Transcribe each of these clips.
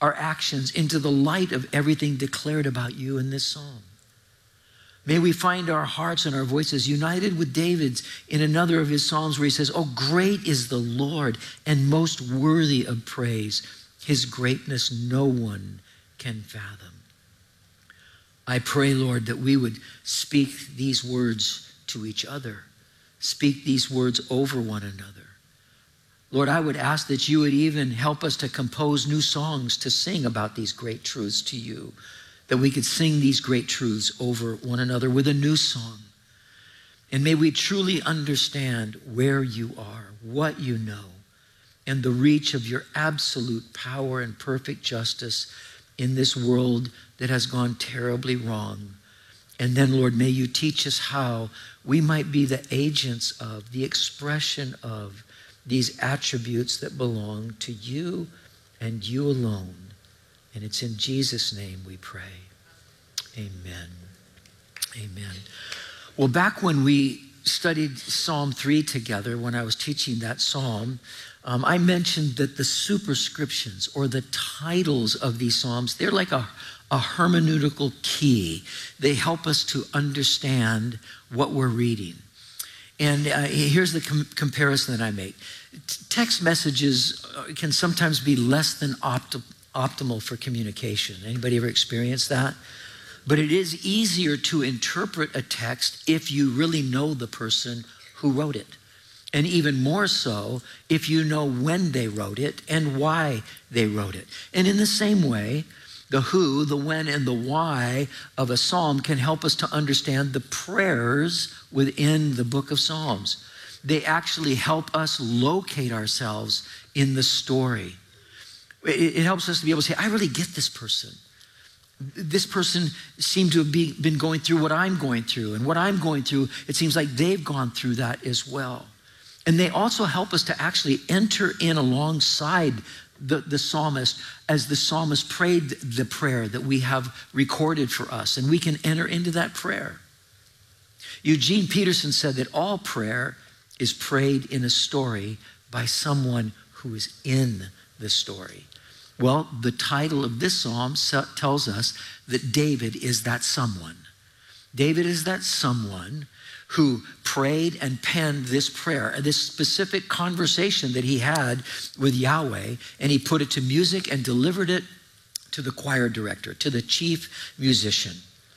our actions into the light of everything declared about you in this psalm. May we find our hearts and our voices united with David's in another of his psalms where he says, "Oh, great is the Lord and most worthy of praise. His greatness no one can fathom." I pray, Lord, that we would speak these words to each other, speak these words over one another. Lord, I would ask that you would even help us to compose new songs to sing about these great truths to you, that we could sing these great truths over one another with a new song. And may we truly understand where you are, what you know, and the reach of your absolute power and perfect justice in this world that has gone terribly wrong. And then, Lord, may you teach us how we might be the agents of, the expression of these attributes that belong to you and you alone. And it's in Jesus' name we pray. Amen. Amen. Well, back when we studied Psalm 3 together, when I was teaching that psalm, I mentioned that the superscriptions or the titles of these psalms, they're like a hermeneutical key. They help us to understand what we're reading. And here's the comparison that I make. Text messages can sometimes be less than optimal for communication. Anybody ever experienced that? But it is easier to interpret a text if you really know the person who wrote it. And even more so if you know when they wrote it and why they wrote it. And in the same way, the who, the when, and the why of a psalm can help us to understand the prayers within the book of Psalms. They actually help us locate ourselves in the story. It helps us to be able to say, I really get this person. This person seemed to have been going through what I'm going through. And what I'm going through, it seems like they've gone through that as well. And they also help us to actually enter in alongside the psalmist as the psalmist prayed the prayer that we have recorded for us. And we can enter into that prayer. Eugene Peterson said that all prayer is prayed in a story by someone who is in the story. Well, the title of this psalm tells us that David is that someone. David is that someone who prayed and penned this prayer, this specific conversation that he had with Yahweh, and he put it to music and delivered it to the choir director, to the chief musician.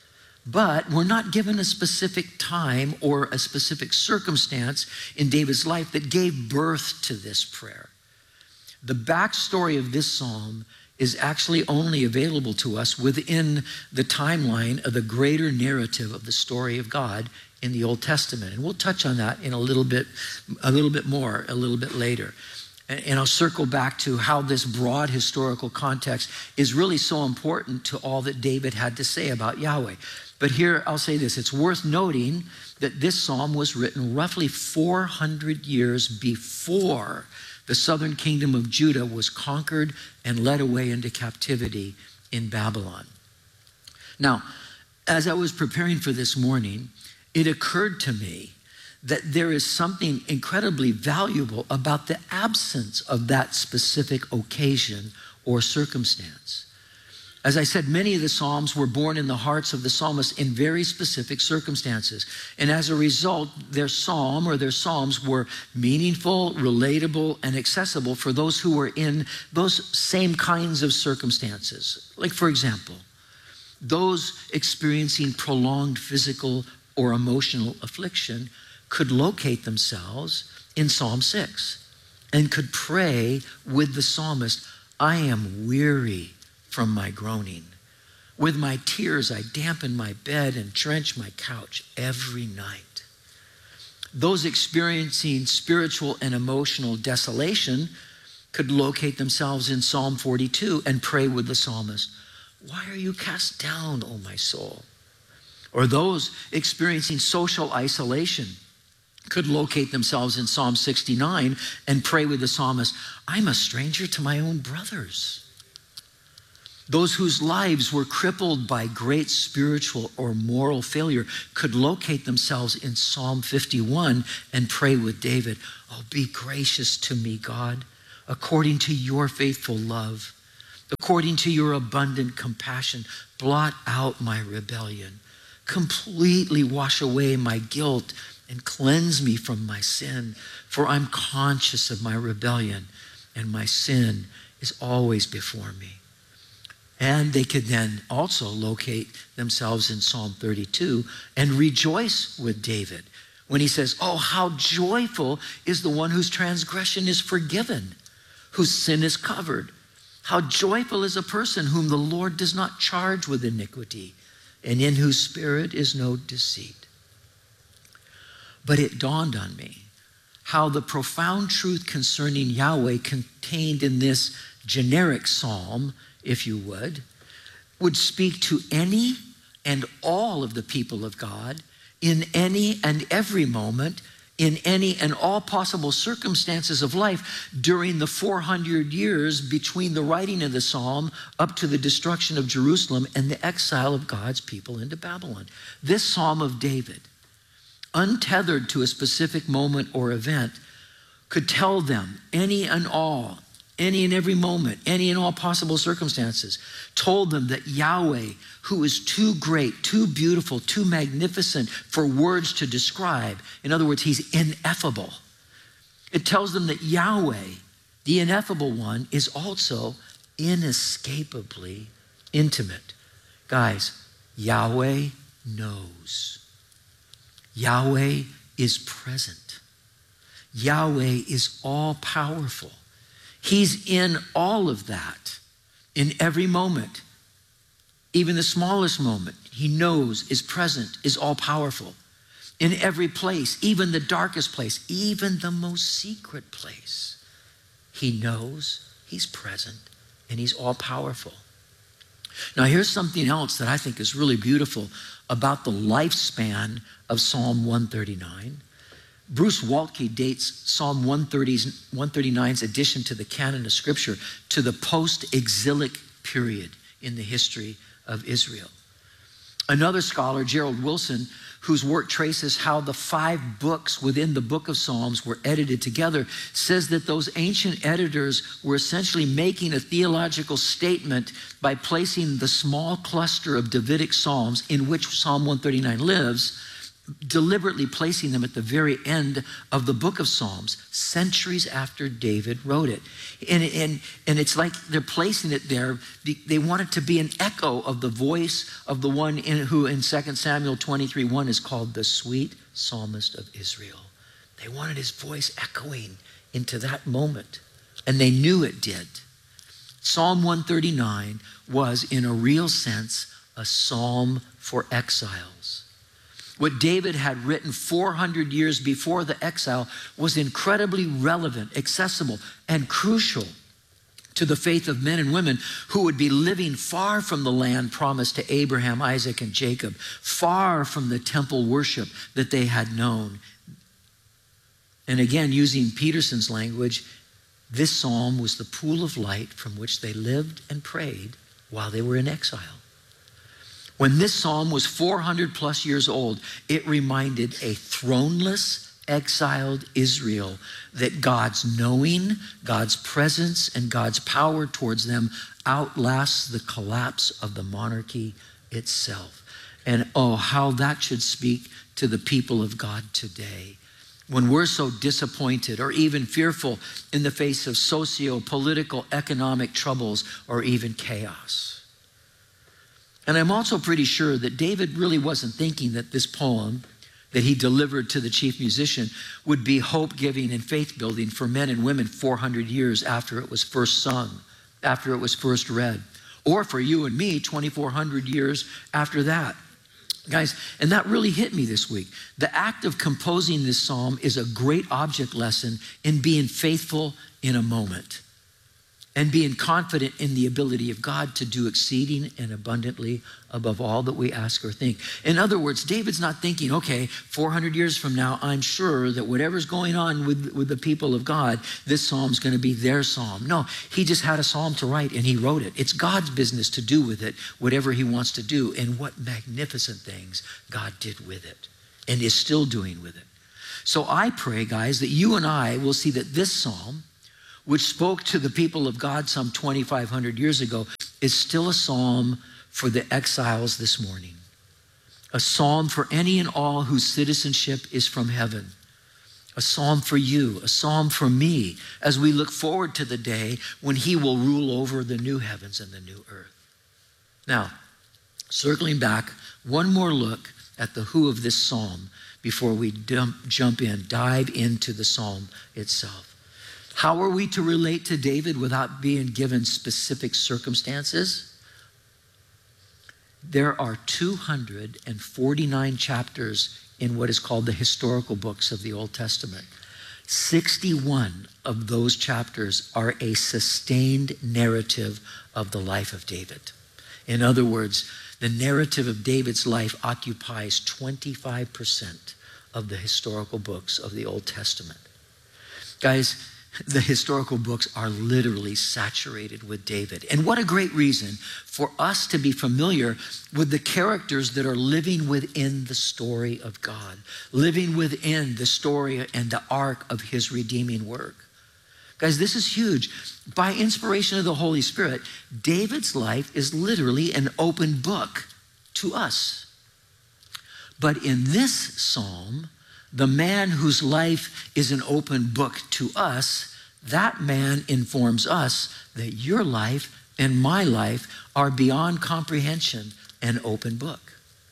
But we're not given a specific time or a specific circumstance in David's life that gave birth to this prayer. The backstory of this psalm is actually only available to us within the timeline of the greater narrative of the story of God in the Old Testament. And we'll touch on that in a little bit more a little bit later. And I'll circle back to how this broad historical context is really so important to all that David had to say about Yahweh. But here I'll say this, it's worth noting that this psalm was written roughly 400 years before the southern kingdom of Judah was conquered and led away into captivity in Babylon. Now, as I was preparing for this morning, it occurred to me that there is something incredibly valuable about the absence of that specific occasion or circumstance. As I said, many of the Psalms were born in the hearts of the psalmist in very specific circumstances. And as a result, their psalm or their Psalms were meaningful, relatable, and accessible for those who were in those same kinds of circumstances. Like, for example, those experiencing prolonged physical or emotional affliction could locate themselves in Psalm 6 and could pray with the psalmist, I am weary from my groaning. With my tears, I dampen my bed and drench my couch every night. Those experiencing spiritual and emotional desolation could locate themselves in Psalm 42 and pray with the psalmist, why are you cast down, O my soul? Or those experiencing social isolation could locate themselves in Psalm 69 and pray with the psalmist, I'm a stranger to my own brothers. Those whose lives were crippled by great spiritual or moral failure could locate themselves in Psalm 51 and pray with David, oh, be gracious to me, God, according to your faithful love. According to your abundant compassion, blot out my rebellion. Completely wash away my guilt and cleanse me from my sin. For I'm conscious of my rebellion, and my sin is always before me. And they could then also locate themselves in Psalm 32 and rejoice with David when he says, oh, how joyful is the one whose transgression is forgiven, whose sin is covered. How joyful is a person whom the Lord does not charge with iniquity, and in whose spirit is no deceit. But it dawned on me how the profound truth concerning Yahweh contained in this generic psalm, if you would speak to any and all of the people of God in any and every moment, in any and all possible circumstances of life during the 400 years between the writing of the psalm up to the destruction of Jerusalem and the exile of God's people into Babylon. This Psalm of David, untethered to a specific moment or event, could tell them any and all, any and every moment, any and all possible circumstances, told them that Yahweh, who is too great, too beautiful, too magnificent for words to describe, in other words, he's ineffable. It tells them that Yahweh, the ineffable one, is also inescapably intimate. Guys, Yahweh knows. Yahweh is present. Yahweh is all powerful. He's in all of that, in every moment, even the smallest moment. He knows, is present, is all powerful. In every place, even the darkest place, even the most secret place, he knows, he's present, and he's all powerful. Now here's something else that I think is really beautiful about the lifespan of Psalm 139. Bruce Waltke dates Psalm 139's addition to the canon of Scripture to the post-exilic period in the history of Israel. Another scholar, Gerald Wilson, whose work traces how the 5 books within the book of Psalms were edited together, says that those ancient editors were essentially making a theological statement by placing the small cluster of Davidic Psalms in which Psalm 139 lives, deliberately placing them at the very end of the book of Psalms, centuries after David wrote it. And it's like they're placing it there. They want it to be an echo of the voice of the one who in 2 Samuel 23:1 is called the sweet psalmist of Israel. They wanted his voice echoing into that moment, and they knew it did. Psalm 139 was, in a real sense, a psalm for exiles. What David had written 400 years before the exile was incredibly relevant, accessible, and crucial to the faith of men and women who would be living far from the land promised to Abraham, Isaac, and Jacob, far from the temple worship that they had known. And again, using Peterson's language, this psalm was the pool of light from which they lived and prayed while they were in exile. When this psalm was 400 plus years old, it reminded a throneless, exiled Israel that God's knowing, God's presence, and God's power towards them outlasts the collapse of the monarchy itself. And oh, how that should speak to the people of God today. When we're so disappointed or even fearful in the face of socio-political, economic troubles, or even chaos. And I'm also pretty sure that David really wasn't thinking that this poem that he delivered to the chief musician would be hope-giving and faith-building for men and women 400 years after it was first sung, after it was first read, or for you and me 2,400 years after that. Guys, and that really hit me this week. The act of composing this psalm is a great object lesson in being faithful in a moment and being confident in the ability of God to do exceeding and abundantly above all that we ask or think. In other words, David's not thinking, okay, 400 years from now, I'm sure that whatever's going on with the people of God, this psalm's going to be their psalm. No, he just had a psalm to write and he wrote it. It's God's business to do with it whatever he wants to do, and what magnificent things God did with it and is still doing with it. So I pray, guys, that you and I will see that this psalm which spoke to the people of God some 2,500 years ago, is still a psalm for the exiles this morning. A psalm for any and all whose citizenship is from heaven. A psalm for you, a psalm for me, as we look forward to the day when he will rule over the new heavens and the new earth. Now, circling back, one more look at the who of this psalm before we dive into the psalm itself. How are we to relate to David without being given specific circumstances? There are 249 chapters in what is called the historical books of the Old Testament. 61 of those chapters are a sustained narrative of the life of David. In other words, the narrative of David's life occupies 25% of the historical books of the Old Testament. Guys, the historical books are literally saturated with David. And what a great reason for us to be familiar with the characters that are living within the story of God, living within the story and the arc of his redeeming work. Guys, this is huge. By inspiration of the Holy Spirit, David's life is literally an open book to us. But in this psalm, the man whose life is an open book to us, that man informs us that your life and my life are beyond comprehension an open book.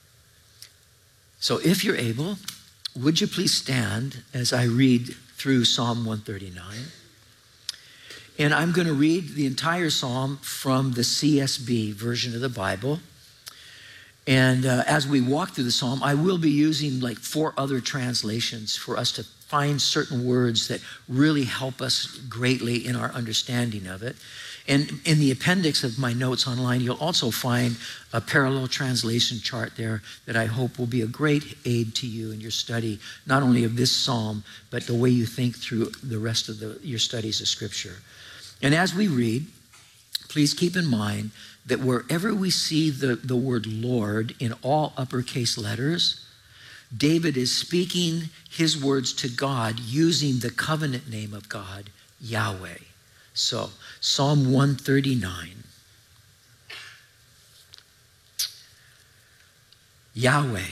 So if you're able, would you please stand as I read through Psalm 139? And I'm going to read the entire psalm from the CSB version of the Bible. And as we walk through the psalm, I will be using like 4 other translations for us to find certain words that really help us greatly in our understanding of it. And in the appendix of my notes online, you'll also find a parallel translation chart there that I hope will be a great aid to you in your study, not only of this psalm, but the way you think through the rest of your studies of Scripture. And as we read, please keep in mind that wherever we see the word Lord in all uppercase letters, David is speaking his words to God using the covenant name of God, Yahweh. So, Psalm 139. Yahweh,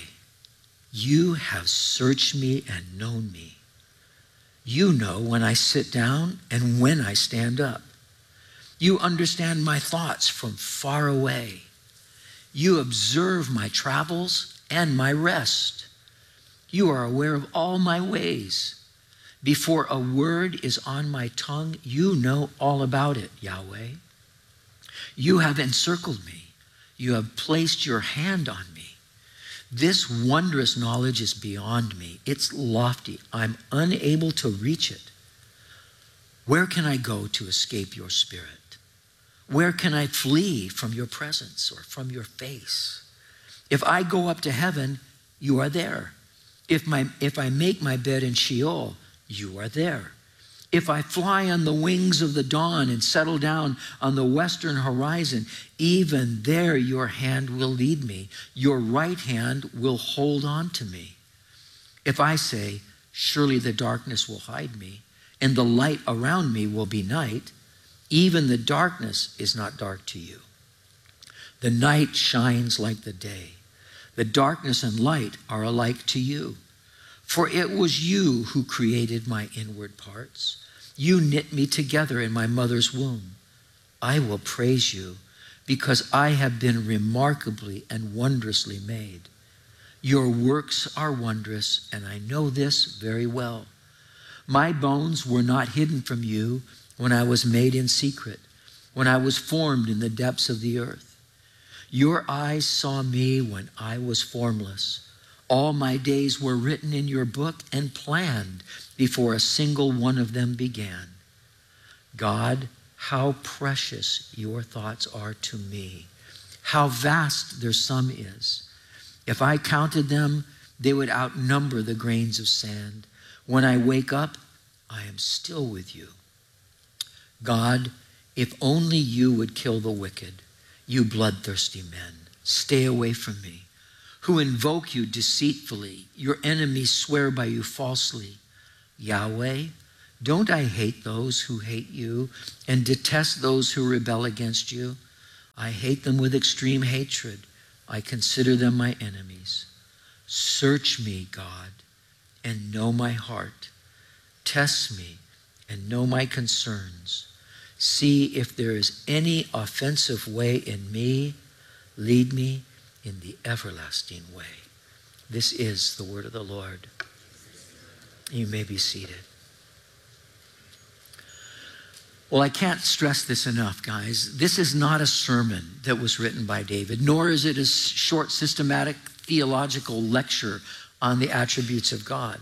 you have searched me and known me. You know when I sit down and when I stand up. You understand my thoughts from far away. You observe my travels and my rest. You are aware of all my ways. Before a word is on my tongue, you know all about it, Yahweh. You have encircled me. You have placed your hand on me. This wondrous knowledge is beyond me. It's lofty. I'm unable to reach it. Where can I go to escape your spirit? Where can I flee from your presence or from your face? If I go up to heaven, you are there. If I make my bed in Sheol, you are there. If I fly on the wings of the dawn and settle down on the western horizon, even there your hand will lead me. Your right hand will hold on to me. If I say, surely the darkness will hide me, and the light around me will be night, even the darkness is not dark to you. The night shines like the day. The darkness and light are alike to you. For it was you who created my inward parts. You knit me together in my mother's womb. I will praise you because I have been remarkably and wondrously made. Your works are wondrous, and I know this very well. My bones were not hidden from you when I was made in secret, when I was formed in the depths of the earth. Your eyes saw me when I was formless. All my days were written in your book and planned before a single one of them began. God, how precious your thoughts are to me. How vast their sum is. If I counted them, they would outnumber the grains of sand. When I wake up, I am still with you. God, if only you would kill the wicked, you bloodthirsty men, stay away from me, who invoke you deceitfully. Your enemies swear by you falsely. Yahweh, Don't I hate those who hate you and detest those who rebel against you? I hate them with extreme hatred. I consider them my enemies. Search me, God, and know my heart. Test me and know my concerns. See if there is any offensive way in me. Lead me in the everlasting way. This is the word of the Lord. You may be seated. Well, I can't stress this enough, guys. This is not a sermon that was written by David, nor is it a short, systematic, theological lecture on the attributes of God.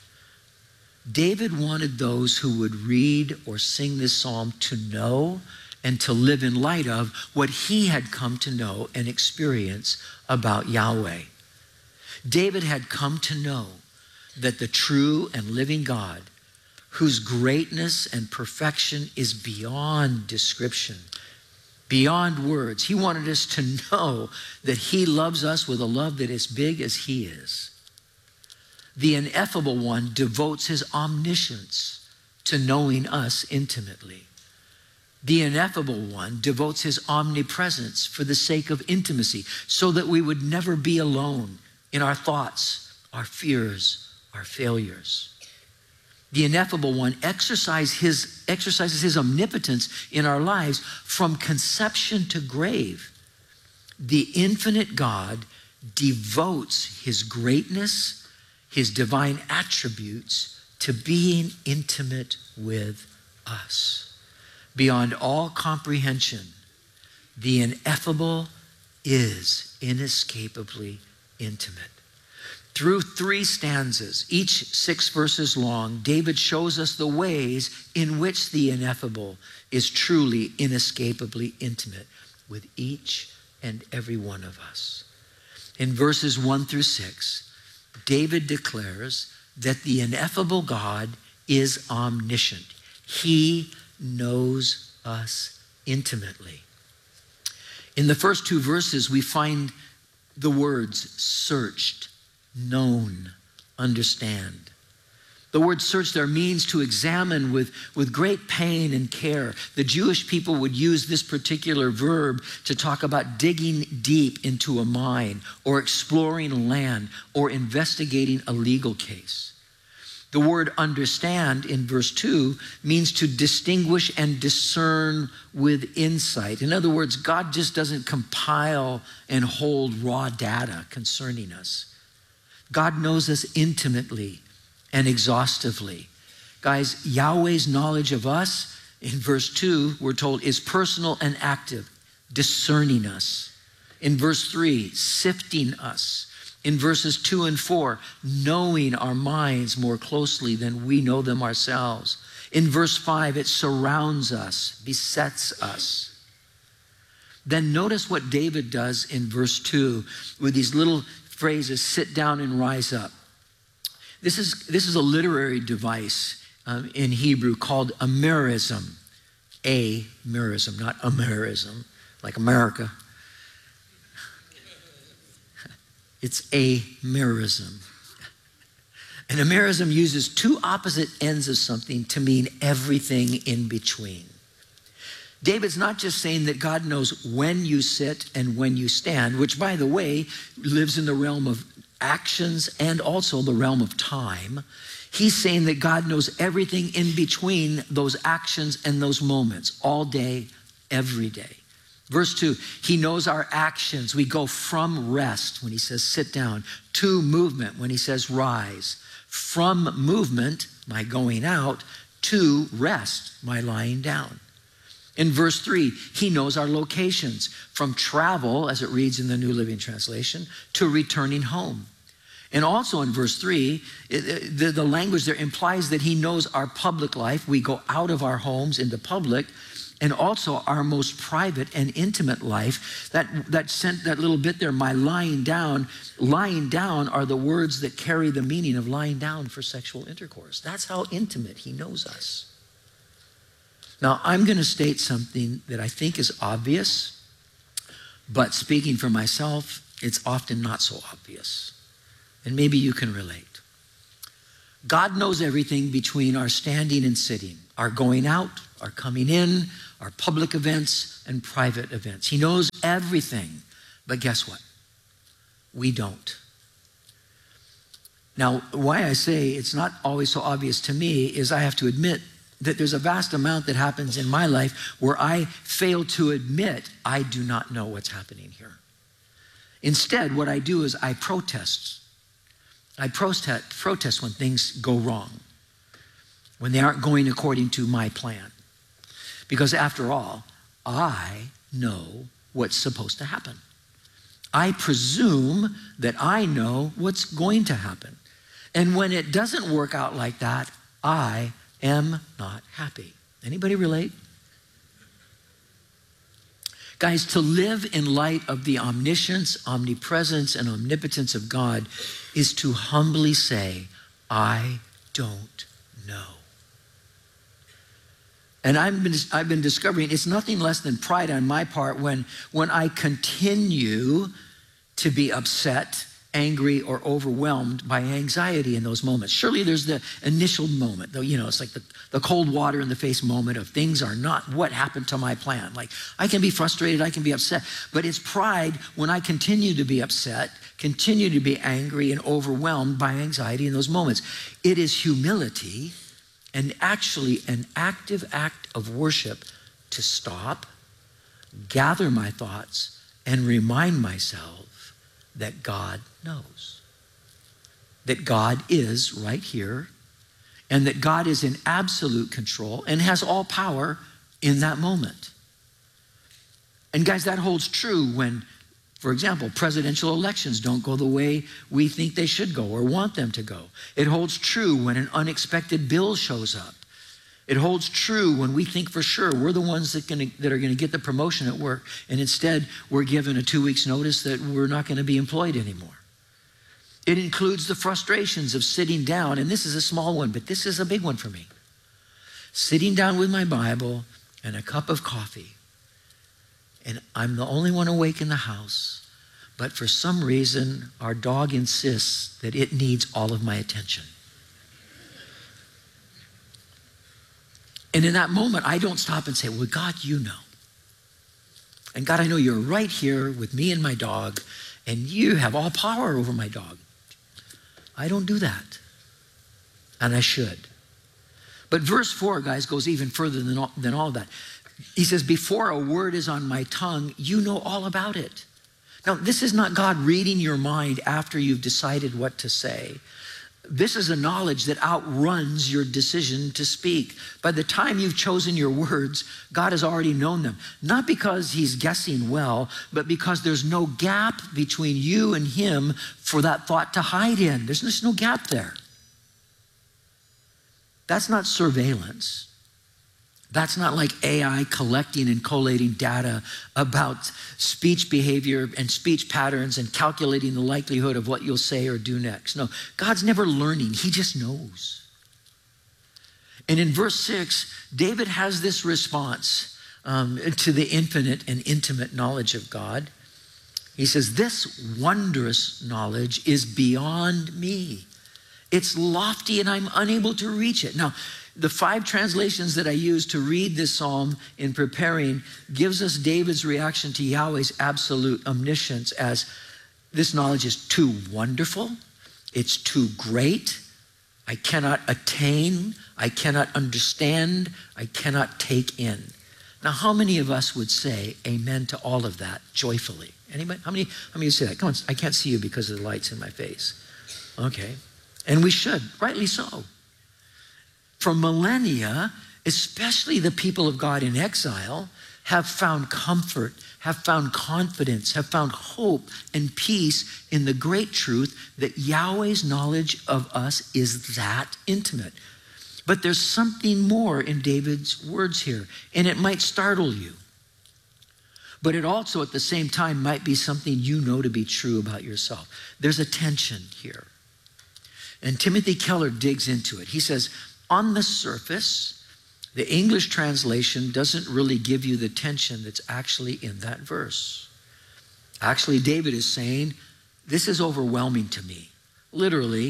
David wanted those who would read or sing this psalm to know and to live in light of what he had come to know and experience about Yahweh. David had come to know that the true and living God, whose greatness and perfection is beyond description, beyond words. He wanted us to know that he loves us with a love that is big as he is. The ineffable one devotes his omniscience to knowing us intimately. The ineffable one devotes his omnipresence for the sake of intimacy, so that we would never be alone in our thoughts, our fears, our failures. The ineffable one exercises his omnipotence in our lives from conception to grave. The infinite God devotes his greatness, his divine attributes, to being intimate with us. Beyond all comprehension, the ineffable is inescapably intimate. Through 3 stanzas, each 6 verses long, David shows us the ways in which the ineffable is truly inescapably intimate with each and every one of us. In verses 1 through 6, David declares that the ineffable God is omniscient. He knows us intimately. In the first 2 verses, we find the words searched, known, understand. The word search there means to examine with great pain and care. The Jewish people would use this particular verb to talk about digging deep into a mine or exploring a land or investigating a legal case. The word understand in verse 2 means to distinguish and discern with insight. In other words, God just doesn't compile and hold raw data concerning us. God knows us intimately and exhaustively. Guys, Yahweh's knowledge of us, in verse 2, we're told, is personal and active, discerning us. In verse 3, sifting us. In verses 2 and 4, knowing our minds more closely than we know them ourselves. In verse 5, it surrounds us, besets us. Then notice what David does in verse 2 with these little phrases, sit down and rise up. This is a literary device in Hebrew called a merism. A merism, not a merism, like America. It's a merism. And a merism uses 2 opposite ends of something to mean everything in between. David's not just saying that God knows when you sit and when you stand, which, by the way, lives in the realm of actions and also the realm of time. He's saying that God knows everything in between those actions and those moments, all day, every day. Verse 2, he knows our actions. We go from rest when he says sit down, to movement when he says rise. From movement, my going out, to rest, my lying down. In verse 3, he knows our locations, from travel, as it reads in the New Living Translation, to returning home. And also in verse 3, the language there implies that he knows our public life. We go out of our homes into public, and also our most private and intimate life. That little bit there, my lying down are the words that carry the meaning of lying down for sexual intercourse. That's how intimate he knows us. Now, I'm going to state something that I think is obvious, but speaking for myself, it's often not so obvious. And maybe you can relate. God knows everything between our standing and sitting, our going out, our coming in, our public events and private events. He knows everything. But guess what? We don't. Now, why I say it's not always so obvious to me is I have to admit that there's a vast amount that happens in my life where I fail to admit I do not know what's happening here. Instead, what I do is I protest. I protest when things go wrong, when they aren't going according to my plan. Because after all, I know what's supposed to happen. I presume that I know what's going to happen. And when it doesn't work out like that, I am not happy. Anybody relate? Guys, to live in light of the omniscience, omnipresence, and omnipotence of God is to humbly say, I don't know. And I've been discovering it's nothing less than pride on my part when I continue to be upset, angry, or overwhelmed by anxiety in those moments. Surely there's the initial moment, though, it's like the cold water in the face moment of things are not what happened to my plan. Like I can be frustrated, I can be upset, but it's pride when I continue to be upset, continue to be angry and overwhelmed by anxiety in those moments. It is humility and actually an active act of worship to stop, gather my thoughts, and remind myself that God knows, that God is right here, and that God is in absolute control and has all power in that moment. And guys, that holds true when, for example, presidential elections don't go the way we think they should go or want them to go. It holds true when an unexpected bill shows up. It holds true when we think for sure we're the ones that are going to get the promotion at work, and instead we're given a 2 weeks notice that we're not going to be employed anymore. It includes the frustrations of sitting down, and this is a small one, but this is a big one for me. Sitting down with my Bible and a cup of coffee, and I'm the only one awake in the house, but for some reason our dog insists that it needs all of my attention. And in that moment, I don't stop and say, well, God, you know. And God, I know you're right here with me and my dog, and you have all power over my dog. I don't do that. And I should. But verse 4, guys, goes even further than all of that. He says, before a word is on my tongue, you know all about it. Now, this is not God reading your mind after you've decided what to say. This is a knowledge that outruns your decision to speak. By the time you've chosen your words, God has already known them. Not because he's guessing well, but because there's no gap between you and him for that thought to hide in. There's just no gap there. That's not surveillance. That's not like AI collecting and collating data about speech behavior and speech patterns and calculating the likelihood of what you'll say or do next. No, God's never learning. He just knows. And in verse 6, David has this response to the infinite and intimate knowledge of God. He says, this wondrous knowledge is beyond me. It's lofty and I'm unable to reach it. Now, the 5 translations that I used to read this psalm in preparing gives us David's reaction to Yahweh's absolute omniscience as this knowledge is too wonderful, it's too great, I cannot attain, I cannot understand, I cannot take in. Now, how many of us would say amen to all of that joyfully? Anybody? How many would say that? Come on, I can't see you because of the lights in my face. Okay. And we should, rightly so. For millennia, especially the people of God in exile, have found comfort, have found confidence, have found hope and peace in the great truth that Yahweh's knowledge of us is that intimate. But there's something more in David's words here, and it might startle you. But it also, at the same time, might be something you know to be true about yourself. There's a tension here. And Timothy Keller digs into it. He says, on the surface, the English translation doesn't really give you the tension that's actually in that verse. Actually, David is saying, this is overwhelming to me. Literally,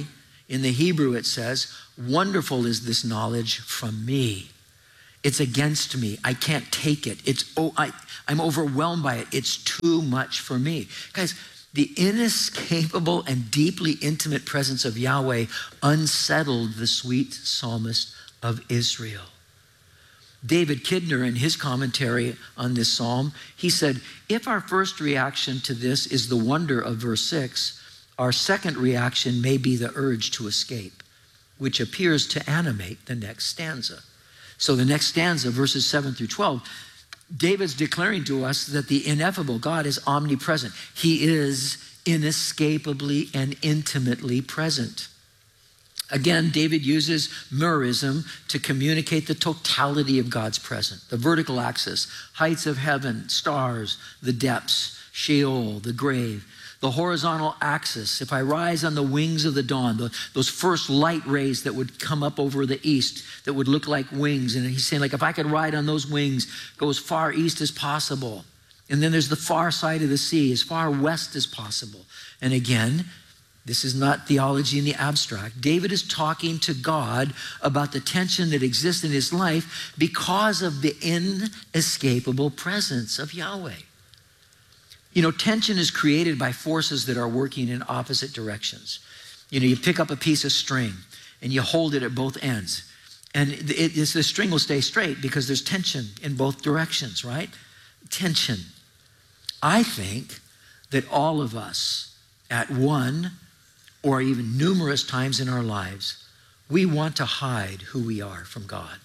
In the Hebrew, it says, wonderful is this knowledge from me. It's against me. I can't take it. I'm overwhelmed by it. It's too much for me. Guys, the inescapable and deeply intimate presence of Yahweh unsettled the sweet psalmist of Israel. David Kidner, in his commentary on this psalm, he said, if our first reaction to this is the wonder of verse 6, our second reaction may be the urge to escape, which appears to animate the next stanza. So the next stanza, verses 7 through 12, David's declaring to us that the ineffable God is omnipresent. He is inescapably and intimately present. Again, David uses merism to communicate the totality of God's presence. The vertical axis, heights of heaven, stars, the depths, Sheol, the grave. The horizontal axis, if I rise on the wings of the dawn, those first light rays that would come up over the east that would look like wings. And he's saying, like, if I could ride on those wings, go as far east as possible. And then there's the far side of the sea, as far west as possible. And again, this is not theology in the abstract. David is talking to God about the tension that exists in his life because of the inescapable presence of Yahweh. You know, tension is created by forces that are working in opposite directions. You know, you pick up a piece of string and you hold it at both ends. And the string will stay straight because there's tension in both directions, right? Tension. I think that all of us at one or even numerous times in our lives, we want to hide who we are from God.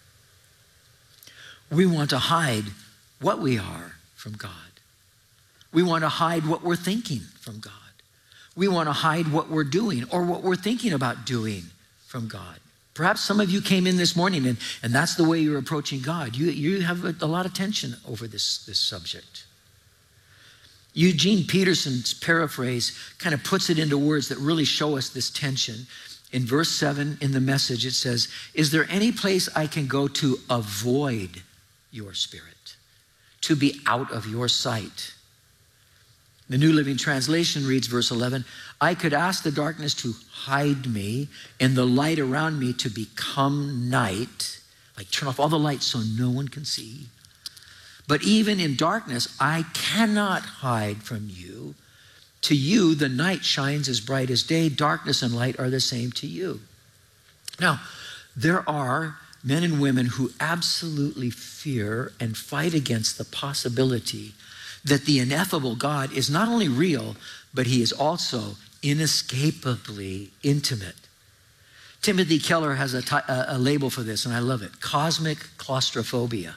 We want to hide what we are from God. We want to hide what we're thinking from God. We want to hide what we're doing or what we're thinking about doing from God. Perhaps some of you came in this morning and that's the way you're approaching God. You have a lot of tension over this subject. Eugene Peterson's paraphrase kind of puts it into words that really show us this tension. In verse 7 in the Message, it says, is there any place I can go to avoid your spirit, to be out of your sight? The New Living Translation reads verse 11, I could ask the darkness to hide me and the light around me to become night, like turn off all the lights so no one can see. But even in darkness, I cannot hide from you. To you, the night shines as bright as day. Darkness and light are the same to you. Now, there are men and women who absolutely fear and fight against the possibility that the ineffable God is not only real, but he is also inescapably intimate. Timothy Keller has a label for this, and I love it. Cosmic claustrophobia.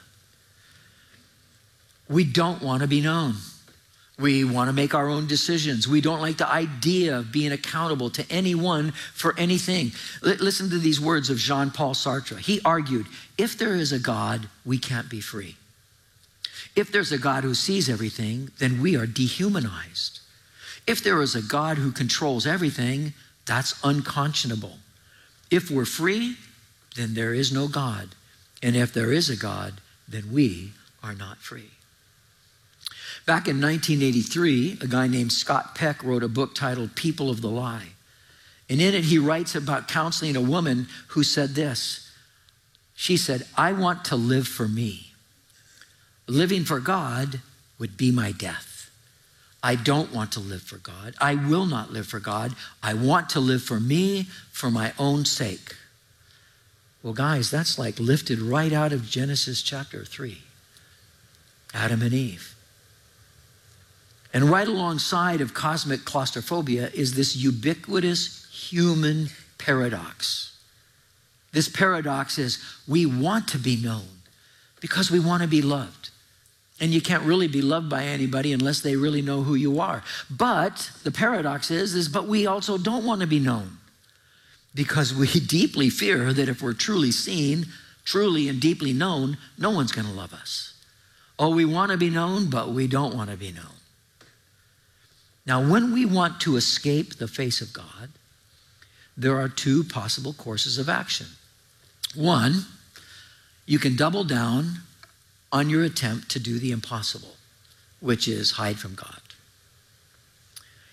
We don't want to be known. We want to make our own decisions. We don't like the idea of being accountable to anyone for anything. Listen to these words of Jean-Paul Sartre. He argued, if there is a God, we can't be free. If there's a God who sees everything, then we are dehumanized. If there is a God who controls everything, that's unconscionable. If we're free, then there is no God. And if there is a God, then we are not free. Back in 1983, a guy named Scott Peck wrote a book titled People of the Lie. And in it, he writes about counseling a woman who said this. She said, I want to live for me. Living for God would be my death. I don't want to live for God. I will not live for God. I want to live for me, for my own sake. Well, guys, that's like lifted right out of Genesis chapter 3. Adam and Eve. And right alongside of cosmic claustrophobia is this ubiquitous human paradox. This paradox is we want to be known because we want to be loved. And you can't really be loved by anybody unless they really know who you are. But the paradox but we also don't want to be known because we deeply fear that if we're truly seen, truly and deeply known, no one's going to love us. Oh, we want to be known, but we don't want to be known. Now, when we want to escape the face of God, there are two possible courses of action. One, you can double down on your attempt to do the impossible, which is hide from God.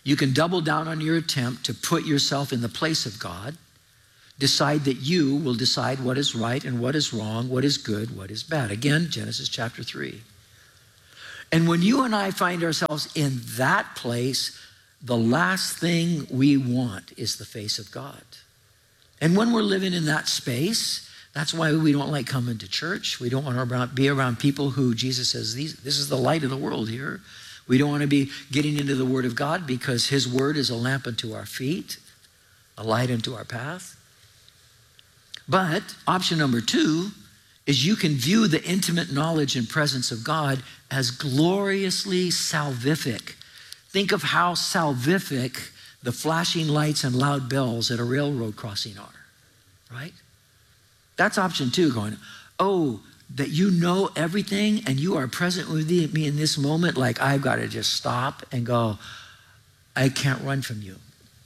You can double down on your attempt to put yourself in the place of God, decide that you will decide what is right and what is wrong, what is good, what is bad. Again, Genesis chapter 3. And when you and I find ourselves in that place, the last thing we want is the face of God. And when we're living in that space, that's why we don't like coming to church. We don't want to be around people who Jesus says, this is the light of the world here. We don't want to be getting into the Word of God because His Word is a lamp unto our feet, a light unto our path. But option number 2 is you can view the intimate knowledge and presence of God as gloriously salvific. Think of how salvific the flashing lights and loud bells at a railroad crossing are, right? That's option 2, going, oh, that you know everything and you are present with me in this moment, like I've got to just stop and go, I can't run from you.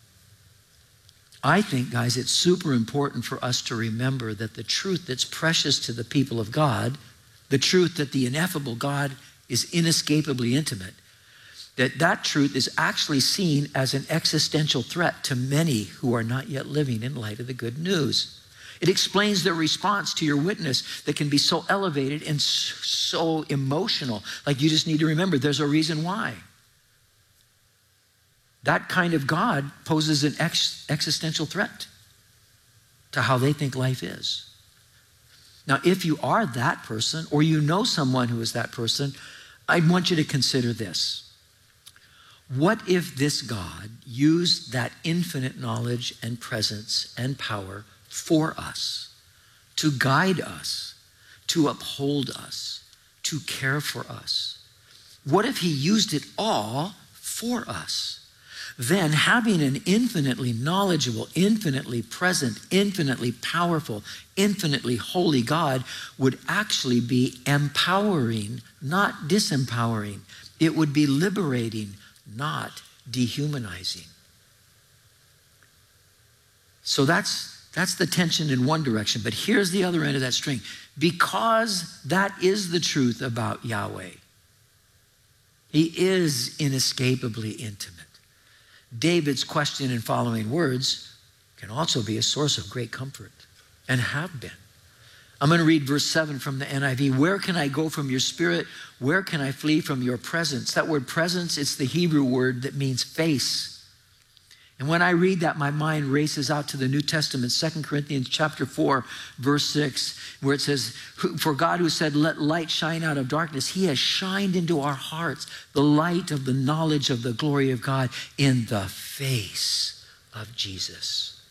I think, guys, it's super important for us to remember that the truth that's precious to the people of God, the truth that the ineffable God is inescapably intimate, that truth is actually seen as an existential threat to many who are not yet living in light of the good news. It explains their response to your witness that can be so elevated and so emotional. Like you just need to remember there's a reason why. That kind of God poses an existential threat to how they think life is. Now, if you are that person or you know someone who is that person, I want you to consider this. What if this God used that infinite knowledge and presence and power for us, to guide us, to uphold us, to care for us? What if He used it all for us? Then having an infinitely knowledgeable, infinitely present, infinitely powerful, infinitely holy God would actually be empowering, not disempowering. It would be liberating, not dehumanizing. So that's the tension in one direction. But here's the other end of that string. Because that is the truth about Yahweh. He is inescapably intimate. David's question and following words can also be a source of great comfort and have been. I'm going to read verse 7 from the NIV. Where can I go from your spirit? Where can I flee from your presence? That word presence, it's the Hebrew word that means face. And when I read that, my mind races out to the New Testament, 2 Corinthians chapter 4, verse 6, where it says, for God who said, let light shine out of darkness, He has shined into our hearts the light of the knowledge of the glory of God in the face of Jesus.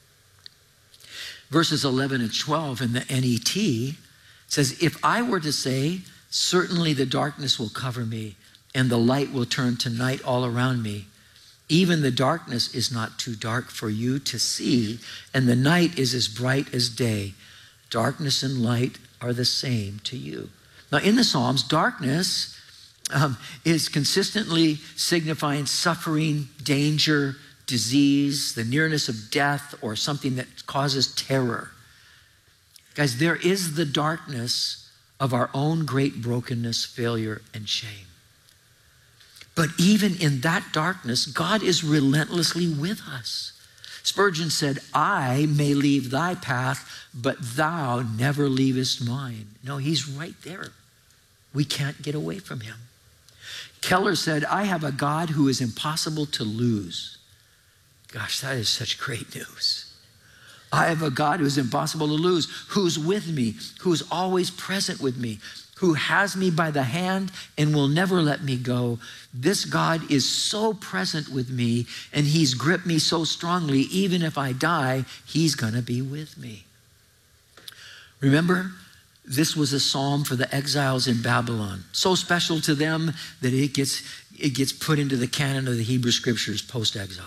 Verses 11 and 12 in the NET says, if I were to say, certainly the darkness will cover me and the light will turn to night all around me, even the darkness is not too dark for you to see, and the night is as bright as day. Darkness and light are the same to you. Now, in the Psalms, darkness is consistently signifying suffering, danger, disease, the nearness of death, or something that causes terror. Guys, there is the darkness of our own great brokenness, failure, and shame. But even in that darkness, God is relentlessly with us. Spurgeon said, I may leave thy path, but thou never leavest mine. No, He's right there. We can't get away from Him. Keller said, I have a God who is impossible to lose. Gosh, that is such great news. I have a God who is impossible to lose, who's with me, who's always present with me, who has me by the hand and will never let me go. This God is so present with me and He's gripped me so strongly, even if I die, He's gonna be with me. Remember, this was a psalm for the exiles in Babylon. So special to them that it gets put into the canon of the Hebrew Scriptures post-exile.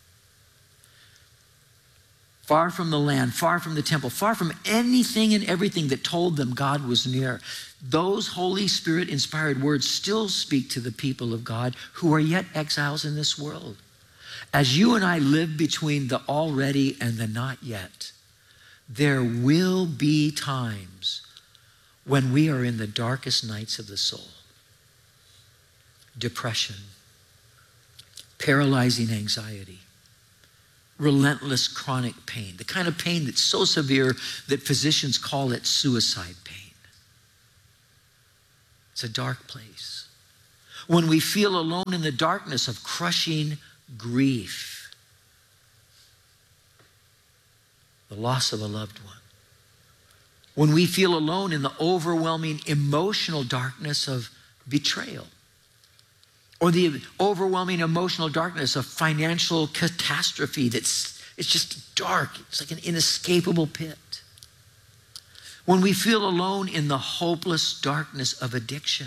Far from the land, far from the temple, far from anything and everything that told them God was near. Those Holy Spirit-inspired words still speak to the people of God who are yet exiles in this world. As you and I live between the already and the not yet, there will be times when we are in the darkest nights of the soul. Depression, paralyzing anxiety, relentless chronic pain, the kind of pain that's so severe that physicians call it suicide pain. It's a dark place. When we feel alone in the darkness of crushing grief, the loss of a loved one. When we feel alone in the overwhelming emotional darkness of betrayal, or the overwhelming emotional darkness of financial catastrophe it's just dark. It's like an inescapable pit. When we feel alone in the hopeless darkness of addiction,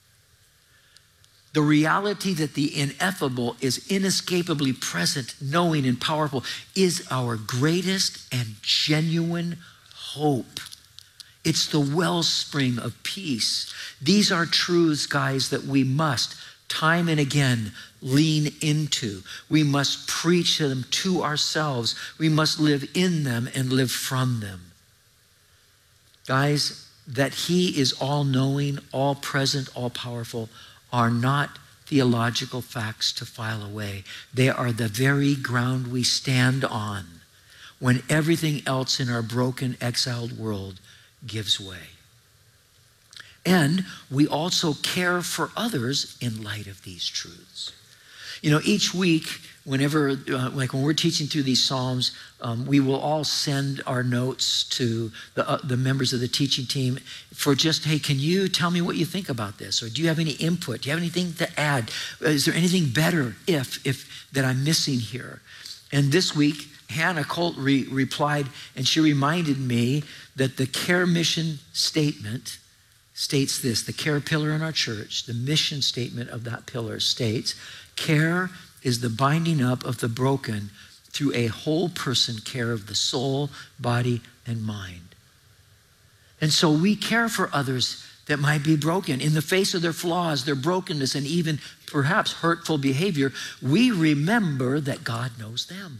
the reality that the ineffable is inescapably present, knowing, and powerful is our greatest and genuine hope. It's the wellspring of peace. These are truths, guys, that we must time and again lean into. We must preach them to ourselves. We must live in them and live from them. Guys, that he is all-knowing, all-present, all-powerful are not theological facts to file away. They are the very ground we stand on when everything else in our broken, exiled world gives way. And we also care for others in light of these truths. You know, each week, whenever, like when we're teaching through these Psalms, we will all send our notes to the members of the teaching team for just, hey, can you tell me what you think about this? Or do you have any input? Do you have anything to add? Is there anything better if that I'm missing here? And this week, Hannah Colt replied, and she reminded me that the care mission statement states this. The care pillar in our church, the mission statement of that pillar states, care is the binding up of the broken through a whole person care of the soul, body, and mind. And so we care for others that might be broken. In the face of their flaws, their brokenness, and even perhaps hurtful behavior, we remember that God knows them.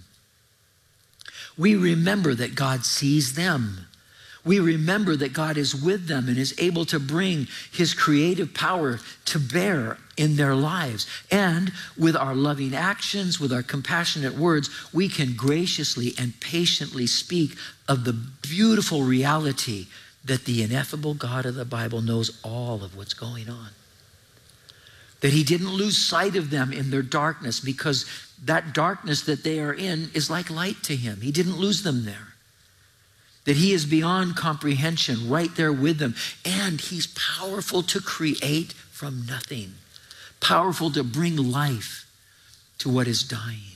We remember that God sees them. We remember that God is with them and is able to bring his creative power to bear in their lives. And with our loving actions, with our compassionate words, we can graciously and patiently speak of the beautiful reality that the ineffable God of the Bible knows all of what's going on. That he didn't lose sight of them in their darkness, because that darkness that they are in is like light to him. He didn't lose them there. That he is beyond comprehension, right there with them. And he's powerful to create from nothing. Powerful to bring life to what is dying.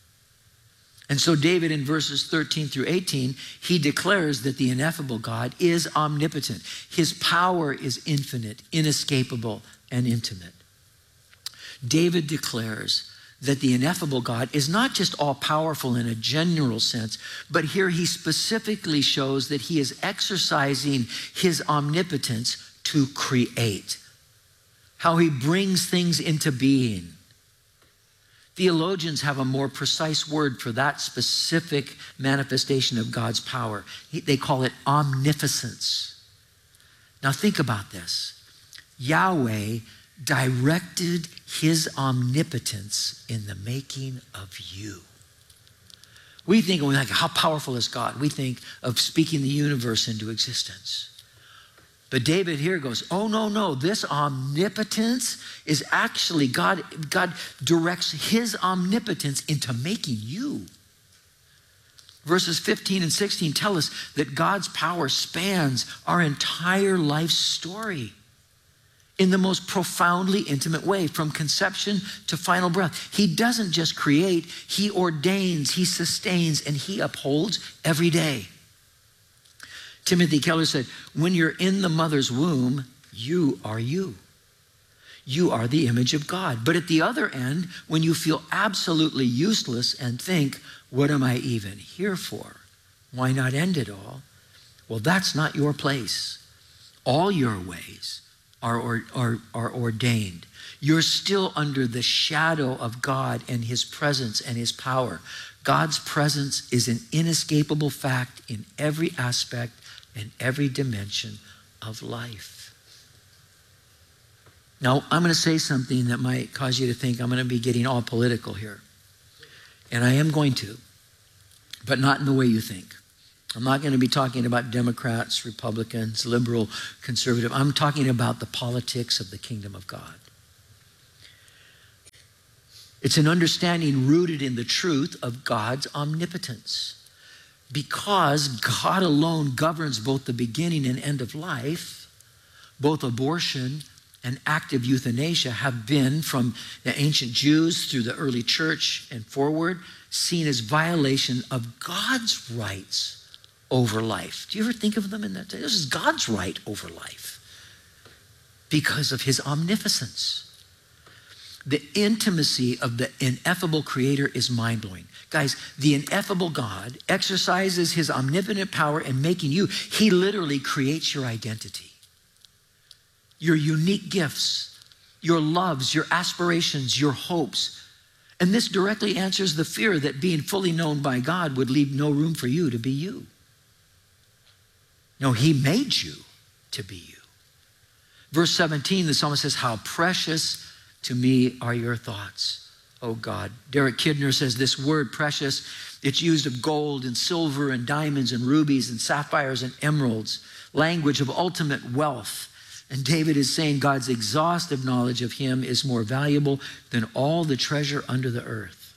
And so David, in verses 13 through 18, he declares that the ineffable God is omnipotent. His power is infinite, inescapable, and intimate. David declares that the ineffable God is not just all-powerful in a general sense, but here he specifically shows that he is exercising his omnipotence to create. How he brings things into being. Theologians have a more precise word for that specific manifestation of God's power. They call it omniscience. Now think about this. Yahweh directed his omnipotence in the making of you. We think, when we think, how powerful is God? We think of speaking the universe into existence. But David here goes, oh, no, this omnipotence is actually God directs his omnipotence into making you. Verses 15 and 16 tell us that God's power spans our entire life story in the most profoundly intimate way, from conception to final breath. He doesn't just create, he ordains, he sustains, and he upholds every day. Timothy Keller said, when you're in the mother's womb, you are you. You are the image of God. But at the other end, when you feel absolutely useless and think, what am I even here for? Why not end it all? Well, that's not your place. All your ways are ordained. You're still under the shadow of God and his presence and his power. God's presence is an inescapable fact in every aspect and every dimension of life. Now, I'm going to say something that might cause you to think I'm going to be getting all political here. And I am going to, but not in the way you think. I'm not going to be talking about Democrats, Republicans, liberal, conservative. I'm talking about the politics of the kingdom of God. It's an understanding rooted in the truth of God's omnipotence. Because God alone governs both the beginning and end of life, both abortion and active euthanasia have been, from the ancient Jews through the early church and forward, seen as violation of God's rights over life. Do you ever think of them in that? This is God's right over life because of his omnipotence. The intimacy of the ineffable Creator is mind-blowing. Guys, the ineffable God exercises his omnipotent power in making you. He literally creates your identity, your unique gifts, your loves, your aspirations, your hopes. And this directly answers the fear that being fully known by God would leave no room for you to be you. No, he made you to be you. Verse 17, the psalmist says, how precious to me are your thoughts, O God. Derek Kidner says this word precious, it's used of gold and silver and diamonds and rubies and sapphires and emeralds, language of ultimate wealth. And David is saying God's exhaustive knowledge of him is more valuable than all the treasure under the earth.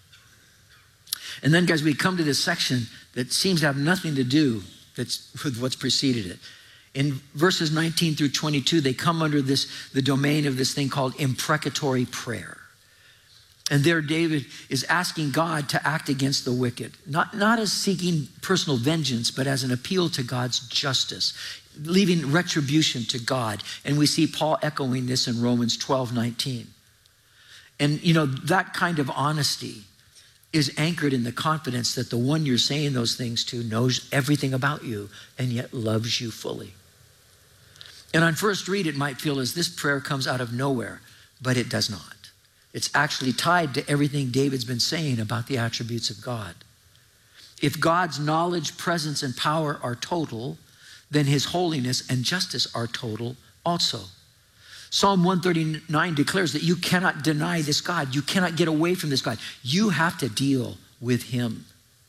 And then, guys, we come to this section that seems to have nothing to do with what's preceded it. In verses 19 through 22, they come under the domain of this thing called imprecatory prayer. And there David is asking God to act against the wicked, not as seeking personal vengeance, but as an appeal to God's justice, leaving retribution to God. And we see Paul echoing this in Romans 12:19. And you know, that kind of honesty is anchored in the confidence that the one you're saying those things to knows everything about you and yet loves you fully. And on first read, it might feel as this prayer comes out of nowhere, but it does not. It's actually tied to everything David's been saying about the attributes of God. If God's knowledge, presence, and power are total, then his holiness and justice are total also. Psalm 139 declares that you cannot deny this God. You cannot get away from this God. You have to deal with him.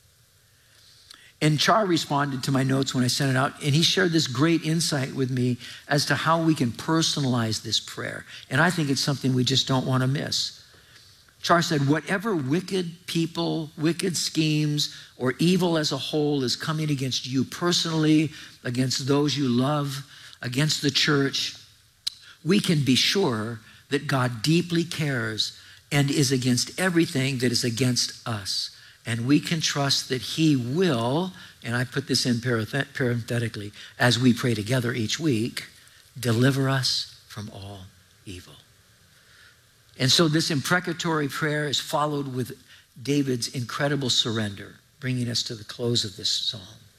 And Char responded to my notes when I sent it out, and he shared this great insight with me as to how we can personalize this prayer. And I think it's something we just don't want to miss. Char said, whatever wicked people, wicked schemes, or evil as a whole is coming against you personally, against those you love, against the church, we can be sure that God deeply cares and is against everything that is against us. And we can trust that he will, and I put this in parenthetically, as we pray together each week, deliver us from all evil. And so this imprecatory prayer is followed with David's incredible surrender, bringing us to the close of this psalm.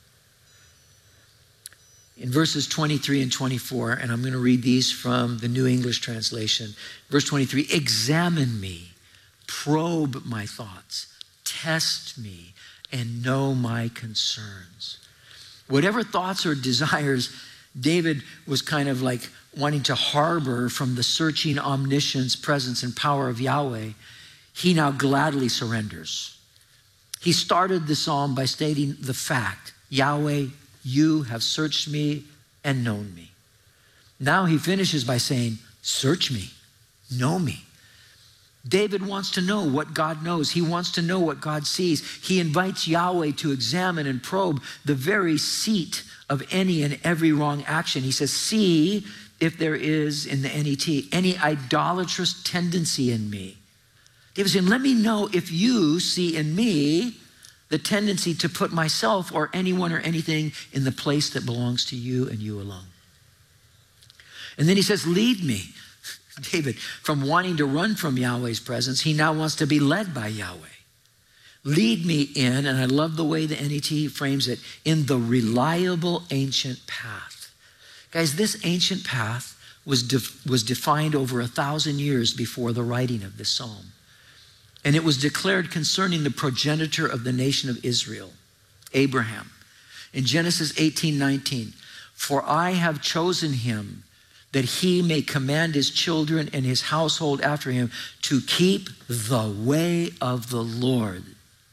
In verses 23 and 24, and I'm going to read these from the New English translation. Verse 23, examine me, probe my thoughts, test me, and know my concerns. Whatever thoughts or desires David was kind of like wanting to harbor from the searching omniscience, presence, and power of Yahweh, he now gladly surrenders. He started the psalm by stating the fact, Yahweh, you have searched me and known me. Now he finishes by saying, search me, know me. David wants to know what God knows. He wants to know what God sees. He invites Yahweh to examine and probe the very seat of any and every wrong action. He says, see if there is, in the NET, any idolatrous tendency in me. David's saying, let me know if you see in me the tendency to put myself or anyone or anything in the place that belongs to you and you alone. And then he says, lead me. David, from wanting to run from Yahweh's presence, he now wants to be led by Yahweh. Lead me in, and I love the way the NET frames it, in the reliable ancient path. Guys, this ancient path was defined over 1,000 years before the writing of this psalm. And it was declared concerning the progenitor of the nation of Israel, Abraham. In Genesis 18:19, for I have chosen him that he may command his children and his household after him to keep the way of the Lord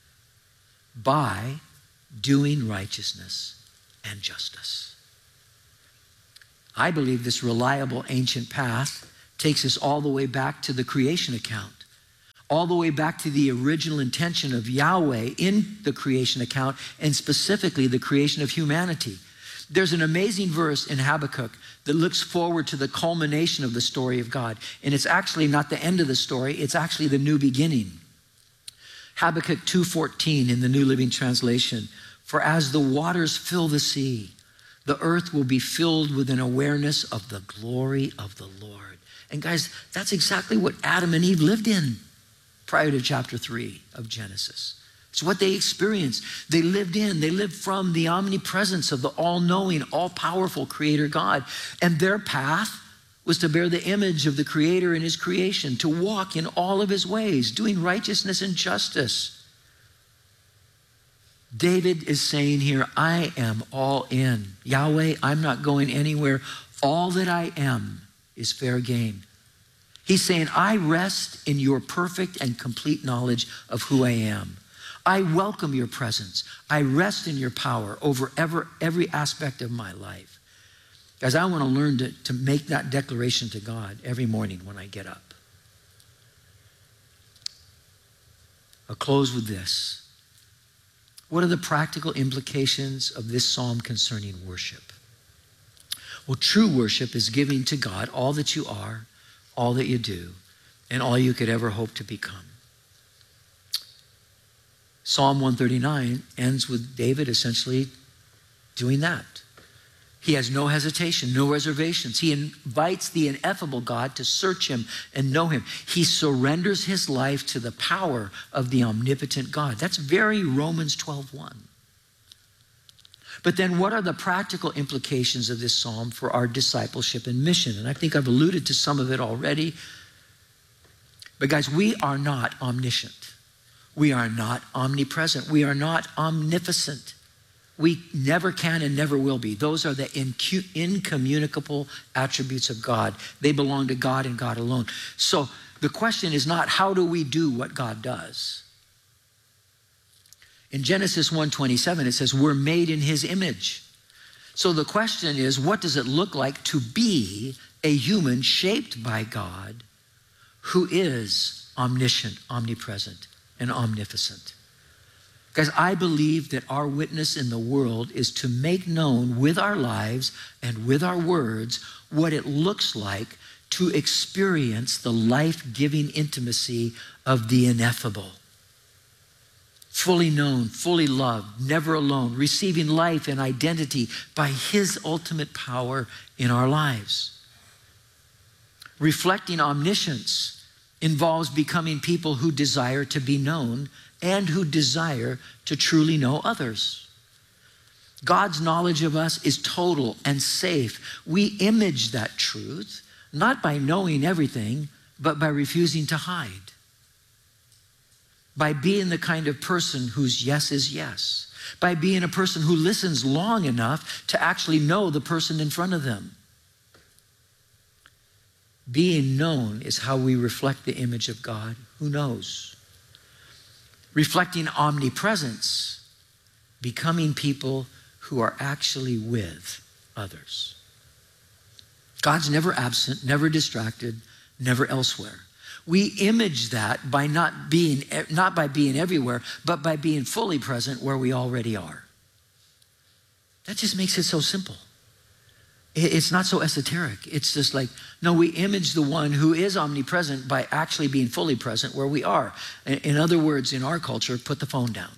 by doing righteousness and justice. I believe this reliable ancient path takes us all the way back to the creation account, all the way back to the original intention of Yahweh in the creation account, and specifically the creation of humanity. There's an amazing verse in Habakkuk that looks forward to the culmination of the story of God. And it's actually not the end of the story, it's actually the new beginning. Habakkuk 2:14 in the New Living Translation, for as the waters fill the sea, the earth will be filled with an awareness of the glory of the Lord. And guys, that's exactly what Adam and Eve lived in prior to chapter 3 of Genesis. It's what they experienced. They lived from the omnipresence of the all-knowing, all-powerful Creator God. And their path was to bear the image of the Creator in his creation, to walk in all of his ways, doing righteousness and justice. David is saying here, I am all in. Yahweh, I'm not going anywhere. All that I am is fair game. He's saying, I rest in your perfect and complete knowledge of who I am. I welcome your presence. I rest in your power over every aspect of my life. Guys, I want to learn to make that declaration to God every morning when I get up. I'll close with this. What are the practical implications of this psalm concerning worship? Well, true worship is giving to God all that you are, all that you do, and all you could ever hope to become. Psalm 139 ends with David essentially doing that. He has no hesitation, no reservations. He invites the ineffable God to search him and know him. He surrenders his life to the power of the omnipotent God. That's very Romans 12:1. But then what are the practical implications of this psalm for our discipleship and mission? And I think I've alluded to some of it already. But guys, we are not omniscient. We are not omnipresent. We are not omnipotent. We never can and never will be. Those are the incommunicable attributes of God. They belong to God and God alone. So the question is not how do we do what God does? In Genesis 1:27, it says we're made in his image. So the question is, what does it look like to be a human shaped by God who is omniscient, omnipresent, and omnipotent? Guys, I believe that our witness in the world is to make known with our lives and with our words what it looks like to experience the life-giving intimacy of the ineffable. Fully known, fully loved, never alone, receiving life and identity by his ultimate power in our lives. Reflecting omniscience involves becoming people who desire to be known and who desire to truly know others. God's knowledge of us is total and safe. We image that truth, not by knowing everything, but by refusing to hide. By being the kind of person whose yes is yes. By being a person who listens long enough to actually know the person in front of them. Being known is how we reflect the image of God who knows. Reflecting omnipresence, becoming people who are actually with others. God's never absent, never distracted, never elsewhere. We image that by not by being everywhere, but by being fully present where we already are. That just makes it so simple. It's not so esoteric. It's just like, no, we image the one who is omnipresent by actually being fully present where we are. In other words, in our culture, put the phone down.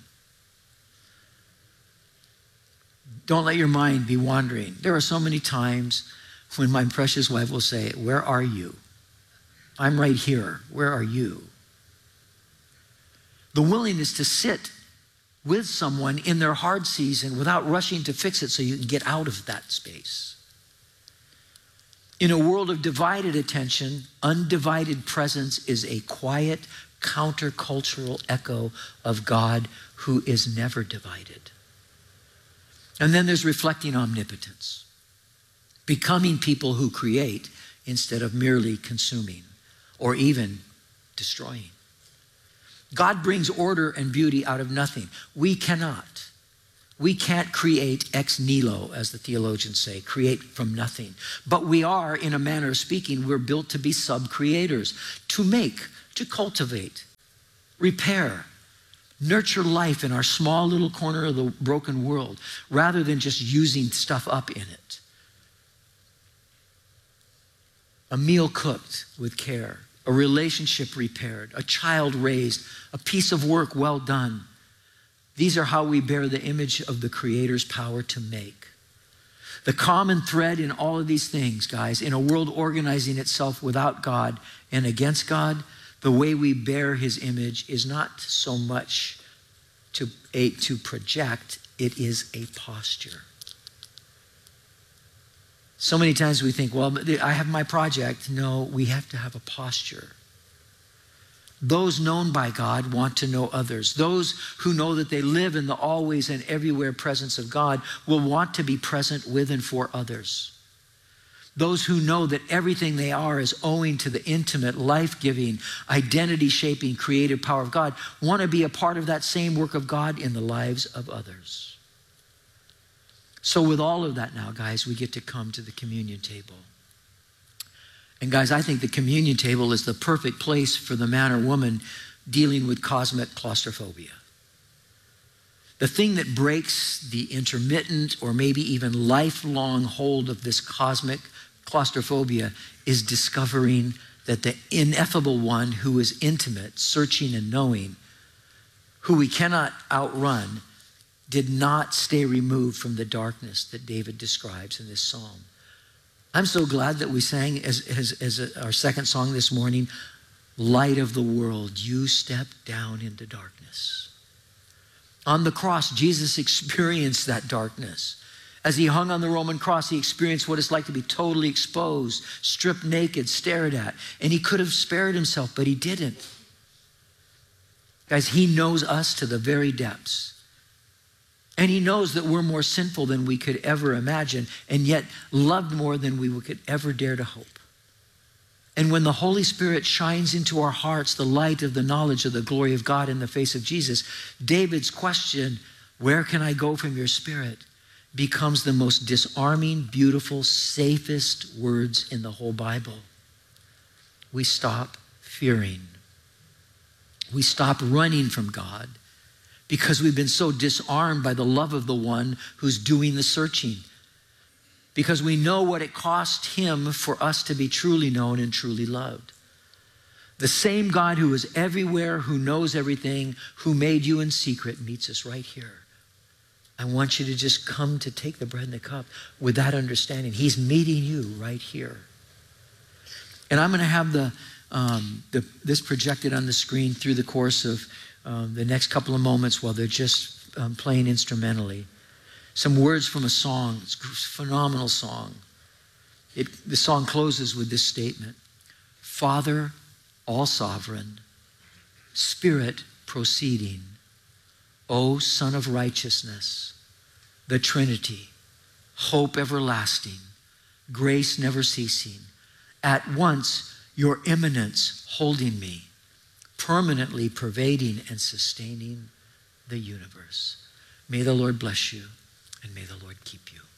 Don't let your mind be wandering. There are so many times when my precious wife will say, where are you? I'm right here. Where are you? The willingness to sit with someone in their hard season without rushing to fix it so you can get out of that space. In a world of divided attention, undivided presence is a quiet, countercultural echo of God who is never divided. And then there's reflecting omnipotence. becoming people who create instead of merely consuming or even destroying. God brings order and beauty out of nothing. We cannot. We can't create ex nihilo, as the theologians say, create from nothing. But we are, in a manner of speaking, we're built to be sub-creators, to make, to cultivate, repair, nurture life in our small little corner of the broken world, rather than just using stuff up in it. A meal cooked with care, a relationship repaired, a child raised, a piece of work well done. These are how we bear the image of the Creator's power to make. The common thread in all of these things, guys, in a world organizing itself without God and against God, the way we bear his image is not so much to project, it is a posture. So many times we think, well, I have my project. No, we have to have a posture. Those known by God want to know others. Those who know that they live in the always and everywhere presence of God will want to be present with and for others. Those who know that everything they are is owing to the intimate, life-giving, identity-shaping, creative power of God want to be a part of that same work of God in the lives of others. So with all of that now, guys, we get to come to the communion table. And guys, I think the communion table is the perfect place for the man or woman dealing with cosmic claustrophobia. The thing that breaks the intermittent or maybe even lifelong hold of this cosmic claustrophobia is discovering that the ineffable one who is intimate, searching and knowing, who we cannot outrun, did not stay removed from the darkness that David describes in this psalm. I'm so glad that we sang as our second song this morning, Light of the World, you stepped down into darkness. On the cross, Jesus experienced that darkness. As he hung on the Roman cross, he experienced what it's like to be totally exposed, stripped naked, stared at. And he could have spared himself, but he didn't. Guys, he knows us to the very depths. And he knows that we're more sinful than we could ever imagine, and yet loved more than we could ever dare to hope. And when the Holy Spirit shines into our hearts the light of the knowledge of the glory of God in the face of Jesus, David's question, where can I go from your Spirit, becomes the most disarming, beautiful, safest words in the whole Bible. We stop fearing. We stop running from God, because we've been so disarmed by the love of the one who's doing the searching. Because we know what it cost him for us to be truly known and truly loved. The same God who is everywhere, who knows everything, who made you in secret, meets us right here. I want you to just come to take the bread and the cup with that understanding. He's meeting you right here. And I'm going to have this projected on the screen through the course of the next couple of moments while they're just playing instrumentally. Some words from a song. It's a phenomenal song. The song closes with this statement: Father, all sovereign, Spirit proceeding, O Son of righteousness, the Trinity, hope everlasting, grace never ceasing, at once your immanence holding me, permanently pervading and sustaining the universe. May the Lord bless you, and may the Lord keep you.